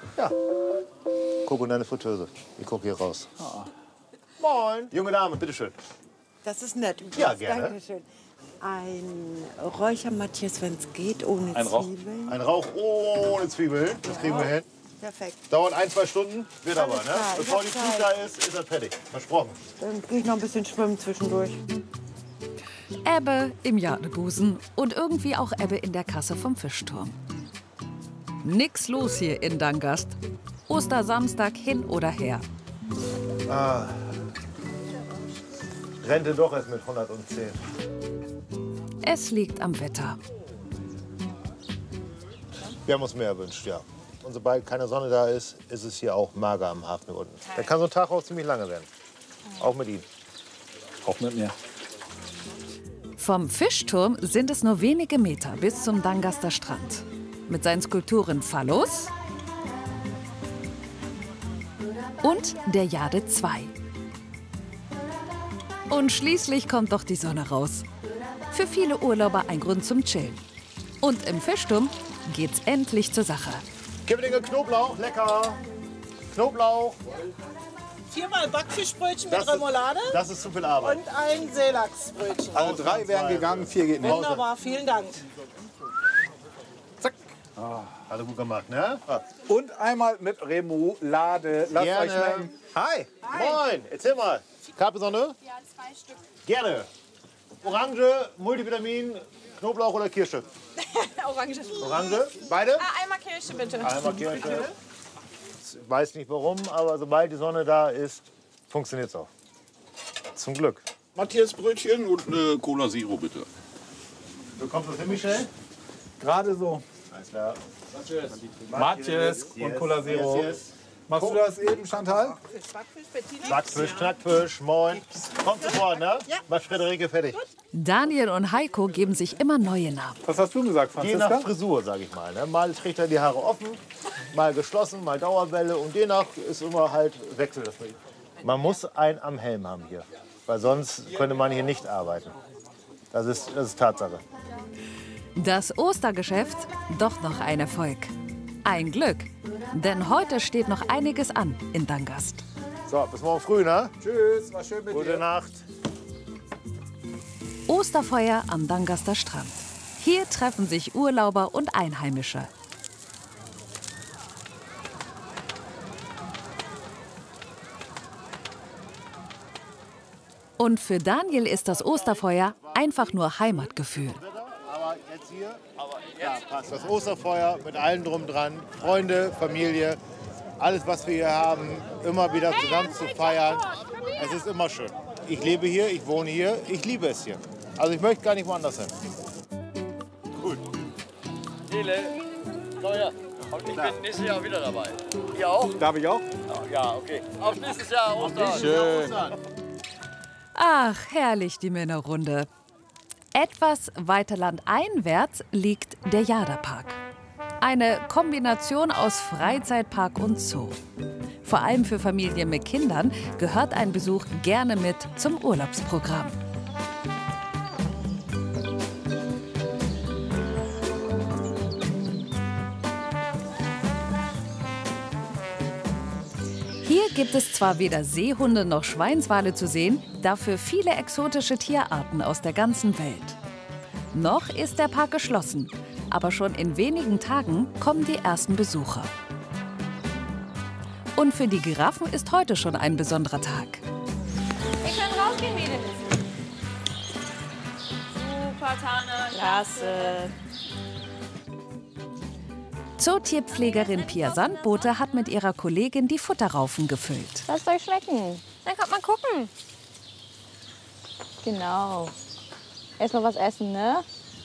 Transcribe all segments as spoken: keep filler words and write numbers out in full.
Ja. Guck in deine Fritteuse. Ich gucke hier raus. Ah. Moin. Junge Dame, bitteschön. Das ist nett. Ja, gerne. Dankeschön. Ein Räucher-Matthias, wenn es geht, ohne Ein Rauch. Zwiebeln. Ein Rauch ohne Zwiebeln. Das kriegen wir hin. Perfekt. Dauert ein, zwei Stunden, wird aber, ne? klar, ich Bevor hab die Flut Zeit. da ist, ist er fertig. Versprochen. Dann gehe ich noch ein bisschen schwimmen zwischendurch. Ebbe im Jadebusen und irgendwie auch Ebbe in der Kasse vom Fischturm. Nix los hier in Dangast. Ostersamstag hin oder her. Ah. Rente doch erst mit hundertzehn. Es liegt am Wetter. Wir haben uns mehr erwünscht, ja. Und sobald keine Sonne da ist, ist es hier auch mager am Hafen hier unten. Da kann so ein Tag auch ziemlich lange werden. Auch mit ihm. Auch mit mir. Vom Fischturm sind es nur wenige Meter bis zum Dangaster Strand. Mit seinen Skulpturen Phallus und der Jade zwei. Und schließlich kommt doch die Sonne raus. Für viele Urlauber ein Grund zum Chillen. Und im Fischturm geht's endlich zur Sache. Kipplinge Knoblauch, lecker. Knoblauch. Viermal Backfischbrötchen Das mit ist- Remoulade Das ist zu viel Arbeit. und ein Seelachsbrötchen. Also drei wären gegangen, vier geht nicht. Wunderbar, vielen Dank. Zack. Alle gut gemacht, ne? Und einmal mit Remoulade. Lasst Gerne. euch schmecken. Hi. Moin, erzähl mal. Capri-Sonne? Ja, zwei Stück. Gerne. Orange, Multivitamin, Knoblauch oder Kirsche? Orange. Orange, beide? Ah, einmal Kirsche, bitte. Einmal Kirsche. Ich weiß nicht warum, aber sobald die Sonne da ist, funktioniert es auch. Zum Glück. Matthias Brötchen und eine Cola Zero, bitte. Du kommst aus hin, Michel? Gerade so. Alles klar. Matthias und Cola Zero. Yes, yes. Machst du das eben, Chantal? Backfisch, Knackfisch, moin. Kommt sofort, ne? Ja. Mach Friederike fertig. Daniel und Heiko geben sich immer neue Namen. Was hast du gesagt, Je Franziska? nach Frisur, sag ich mal. Ne? Mal trägt er die Haare offen, mal geschlossen, mal Dauerwelle. Und je nach ist immer halt Wechsel. Das man muss einen am Helm haben hier. Weil sonst könnte man hier nicht arbeiten. Das ist, das ist Tatsache. Das Ostergeschäft doch noch ein Erfolg. Ein Glück, denn heute steht noch einiges an in Dangast. So, bis morgen früh, ne? Tschüss, war schön mit Gute dir. Nacht. Osterfeuer am Dangaster Strand. Hier treffen sich Urlauber und Einheimische. Und für Daniel ist das Osterfeuer einfach nur Heimatgefühl. Aber jetzt hier, ja, passt. Das Osterfeuer mit allem drum dran. Freunde, Familie, alles, was wir hier haben, immer wieder zusammen zu feiern. Es ist immer schön. Ich lebe hier, ich wohne hier, ich liebe es hier. Also ich möchte gar nicht woanders hin. Gut. Nele, komm her. Und ich bin nächstes Jahr wieder dabei. Ihr auch? Darf ich auch? Ja, okay. Auf nächstes Jahr Ostern. Schön. Ach, herrlich die Männerrunde. Etwas weiter landeinwärts liegt der Jaderpark. Eine Kombination aus Freizeitpark und Zoo. Vor allem für Familien mit Kindern gehört ein Besuch gerne mit zum Urlaubsprogramm. Hier gibt es zwar weder Seehunde noch Schweinswale zu sehen, dafür viele exotische Tierarten aus der ganzen Welt. Noch ist der Park geschlossen, aber schon in wenigen Tagen kommen die ersten Besucher. Und für die Giraffen ist heute schon ein besonderer Tag. Wir können rausgehen, Mädels. Super, Tanne. Klasse. Zootierpflegerin Pia Sandbote hat mit ihrer Kollegin die Futterraufen gefüllt. Lasst euch schmecken. Dann kommt mal gucken. Genau. Erstmal was essen, ne?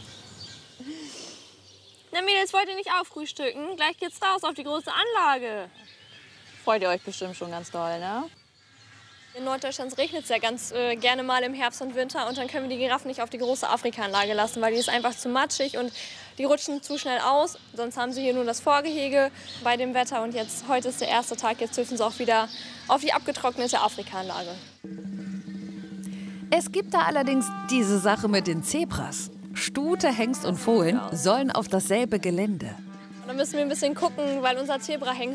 Na, Mädels, wollt ihr nicht auch frühstücken? Gleich geht's raus auf die große Anlage. Freut ihr euch bestimmt schon ganz doll, ne? In Norddeutschland regnet es ja ganz äh, gerne mal im Herbst und Winter. Und dann können wir die Giraffen nicht auf die große Afrikaanlage lassen, weil die ist einfach zu matschig und die rutschen zu schnell aus. Sonst haben sie hier nur das Vorgehege bei dem Wetter. Und jetzt, heute ist der erste Tag, jetzt dürfen sie auch wieder auf die abgetrocknete Afrikaanlage. Es gibt da allerdings diese Sache mit den Zebras. Stute, Hengst und Fohlen sollen auf dasselbe Gelände. Und dann müssen wir ein bisschen gucken, weil unser Zebrahengst